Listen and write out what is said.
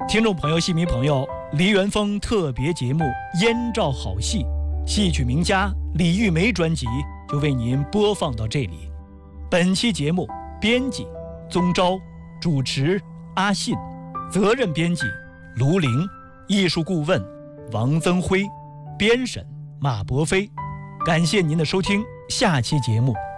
听众朋友、戏迷朋友，梨园风特别节目《燕赵好戏》，戏曲名家李玉梅专辑就为您播放到这里。本期节目编辑宗昭，主持阿信，责任编辑卢玲，艺术顾问王增辉，编审马伯飞。感谢您的收听，下期节目